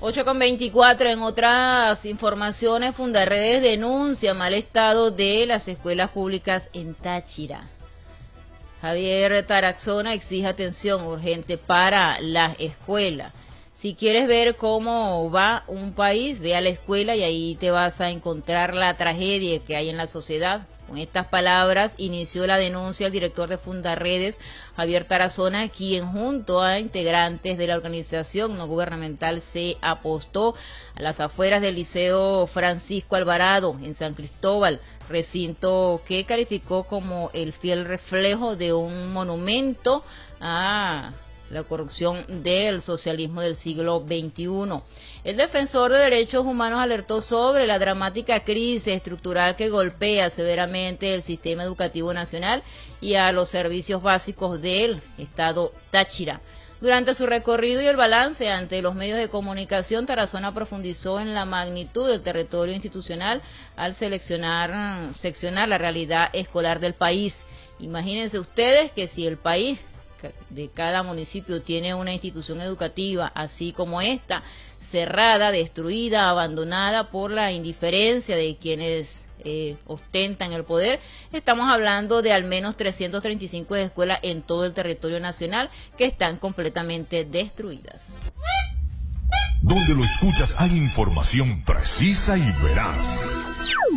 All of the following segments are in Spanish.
8:24. En otras informaciones, Fundarredes denuncia mal estado de las escuelas públicas en Táchira. Javier Taraxona exige atención urgente para las escuelas. Si quieres ver cómo va un país, ve a la escuela y ahí te vas a encontrar la tragedia que hay en la sociedad. Con estas palabras inició la denuncia el director de Fundarredes, Javier Tarazona, quien junto a integrantes de la organización no gubernamental se apostó a las afueras del Liceo Francisco Alvarado en San Cristóbal, recinto que calificó como el fiel reflejo de un monumento a la corrupción del socialismo del siglo XXI. El defensor de derechos humanos alertó sobre la dramática crisis estructural que golpea severamente el sistema educativo nacional y a los servicios básicos del estado Táchira. Durante su recorrido y el balance ante los medios de comunicación, Tarazona profundizó en la magnitud del territorio institucional al seccionar la realidad escolar del país. Imagínense ustedes que si el país de cada municipio tiene una institución educativa así como esta, cerrada, destruida, abandonada por la indiferencia de quienes ostentan el poder, estamos hablando de al menos 335 escuelas en todo el territorio nacional que están completamente destruidas. Donde lo escuchas hay información precisa y veraz.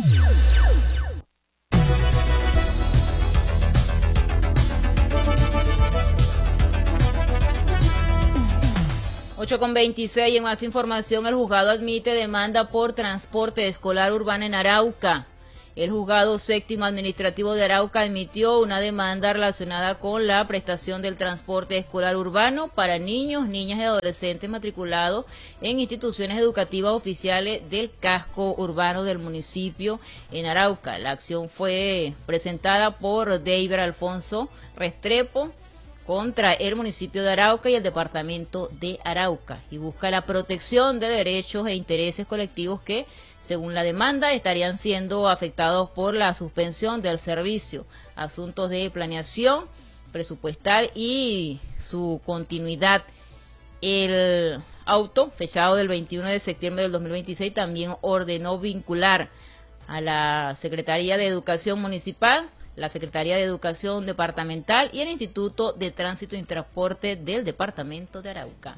8:26. En más información, el juzgado admite demanda por transporte escolar urbano en Arauca. El juzgado séptimo administrativo de Arauca emitió una demanda relacionada con la prestación del transporte escolar urbano para niños, niñas y adolescentes matriculados en instituciones educativas oficiales del casco urbano del municipio en Arauca. La acción fue presentada por David Alfonso Restrepo contra el municipio de Arauca y el departamento de Arauca y busca la protección de derechos e intereses colectivos que, según la demanda, estarían siendo afectados por la suspensión del servicio, asuntos de planeación presupuestal y su continuidad. El auto, fechado del 21 de septiembre del 2026, también ordenó vincular a la Secretaría de Educación Municipal, la Secretaría de Educación Departamental y el Instituto de Tránsito y Transporte del Departamento de Arauca.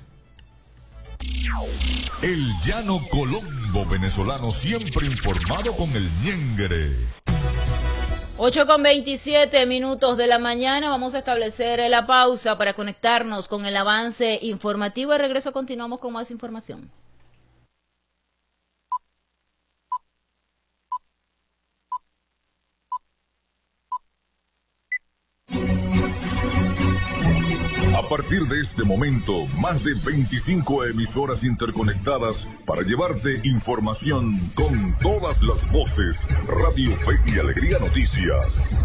El llano colombo venezolano, siempre informado con el ñengere. 8:27 de la mañana, vamos a establecer la pausa para conectarnos con el avance informativo. De regreso continuamos con más información. A partir de este momento, más de 25 emisoras interconectadas para llevarte información con todas las voces. Radio Fe y Alegría Noticias.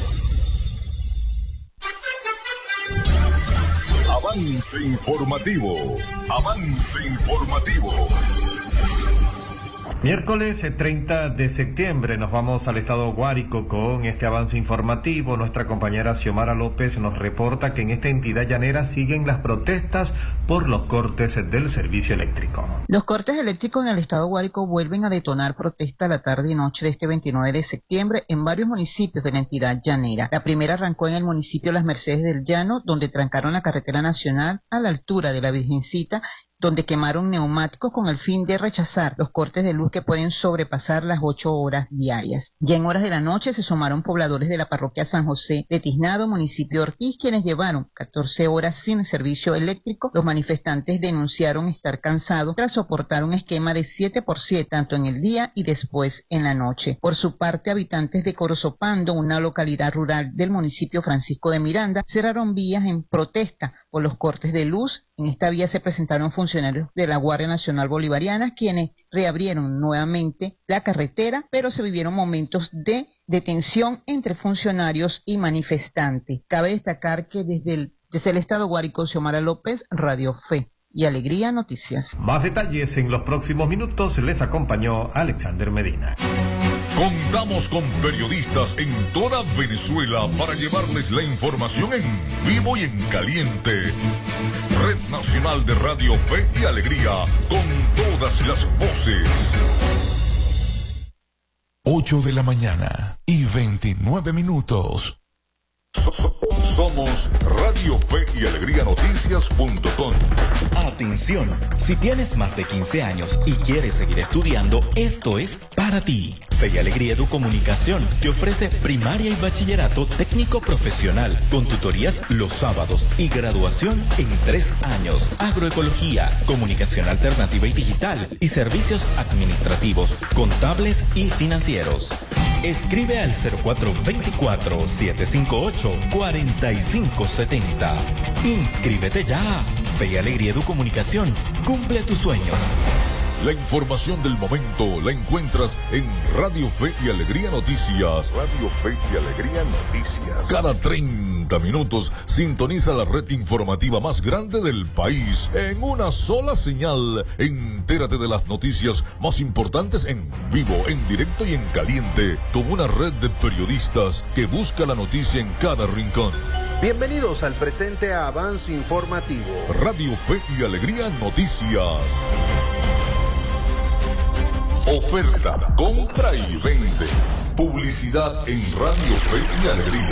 Avance informativo. Avance informativo. Miércoles 30 de septiembre nos vamos al estado Guárico con este avance informativo. Nuestra compañera Xiomara López nos reporta que en esta entidad llanera siguen las protestas por los cortes del servicio eléctrico. Los cortes eléctricos en el estado Guárico vuelven a detonar protesta la tarde y noche de este 29 de septiembre en varios municipios de la entidad llanera. La primera arrancó en el municipio Las Mercedes del Llano, donde trancaron la carretera nacional a la altura de la Virgencita, donde quemaron neumáticos con el fin de rechazar los cortes de luz que pueden sobrepasar las 8 horas diarias. Ya en horas de la noche se sumaron pobladores de la parroquia San José de Tiznado, municipio de Ortiz, quienes llevaron 14 horas sin servicio eléctrico. Los manifestantes denunciaron estar cansados tras soportar un esquema de 7x7 tanto en el día y después en la noche. Por su parte, habitantes de Corozopando, una localidad rural del municipio Francisco de Miranda, cerraron vías en protesta por los cortes de luz. En esta vía se presentaron funcionarios de la Guardia Nacional Bolivariana, quienes reabrieron nuevamente la carretera, pero se vivieron momentos de tensión entre funcionarios y manifestantes. Cabe destacar que desde el estado Guárico, Xiomara López, Radio Fe y Alegría Noticias. Más detalles en los próximos minutos. Les acompañó Alexander Medina. Contamos con periodistas en toda Venezuela para llevarles la información en vivo y en caliente. Red Nacional de Radio Fe y Alegría, con todas las voces. 8 de la mañana y 29 minutos. Somos Radio Fe y Alegría Noticias.com. Atención, si tienes más de 15 años y quieres seguir estudiando, esto es para ti. Fe y Alegría Educomunicación te ofrece primaria y bachillerato técnico profesional con tutorías los sábados y graduación en 3 años. Agroecología, comunicación alternativa y digital y servicios administrativos, contables y financieros. Escribe al 0424-758-4570. Inscríbete ya. Fe y Alegría Educomunicación. Cumple tus sueños. La información del momento la encuentras en Radio Fe y Alegría Noticias. Radio Fe y Alegría Noticias. Cada 30 minutos sintoniza la red informativa más grande del país en una sola señal. Entérate de las noticias más importantes en vivo, en directo y en caliente, con una red de periodistas que busca la noticia en cada rincón. Bienvenidos al presente avance informativo. Radio Fe y Alegría Noticias. Oferta, compra y vende. Publicidad en Radio Fe y Alegría.